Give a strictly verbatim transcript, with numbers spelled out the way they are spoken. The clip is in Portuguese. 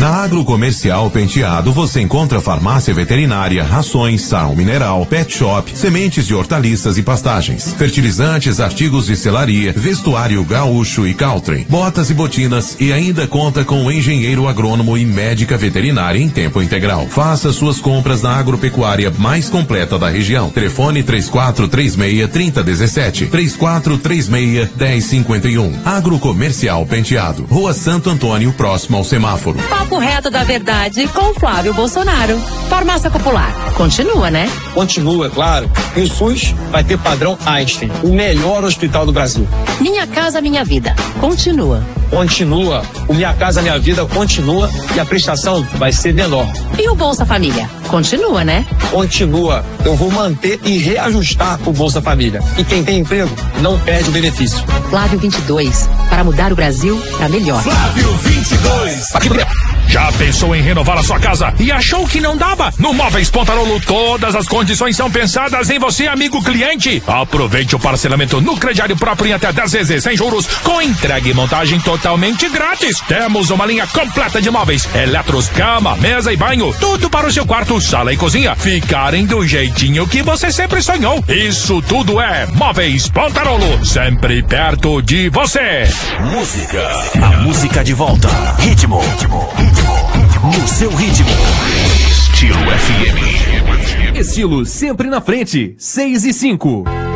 Na Agrocomercial Penteado você encontra farmácia veterinária, rações, sal mineral, pet shop, sementes de hortaliças e pastagens, fertilizantes, artigos de selaria, vestuário gaúcho e country, botas e botinas e ainda conta com o engenheiro agrônomo e médica veterinária em tempo integral. Faça suas compras na agropecuária mais completa da região. Telefone três quatro três seis, três zero um sete, três quatro três seis, um zero cinco um. Agrocomercial Penteado, Rua Santo Antônio, próximo ao semáforo. Papo reto da verdade com Flávio Bolsonaro. Farmácia Popular. Continua, né? Continua, claro. E o SUS vai ter padrão Einstein, o melhor hospital do Brasil. Minha Casa Minha Vida. Continua. Continua. O Minha Casa Minha Vida continua e a prestação vai ser menor. E o Bolsa Família? Continua, né? Continua. Eu vou manter e reajustar o Bolsa Família. E quem tem emprego não perde o benefício. Flávio vinte e dois. Para mudar o Brasil para melhor. Flávio vinte e dois. Aqui. Já pensou em renovar a sua casa e achou que não dava? No Móveis Pontarolo, todas as condições são pensadas em você, amigo cliente. Aproveite o parcelamento no crediário próprio em até dez vezes sem juros, com entrega e montagem totalmente grátis. Temos uma linha completa de móveis, eletros, cama, mesa e banho, tudo para o seu quarto, sala e cozinha ficarem do jeitinho que você sempre sonhou. Isso tudo é Móveis Pontarolo, sempre perto de você. Música, a música de volta. Ritmo, ritmo, ritmo. No seu ritmo. Estilo F M. Estilo sempre na frente. seis e cinco.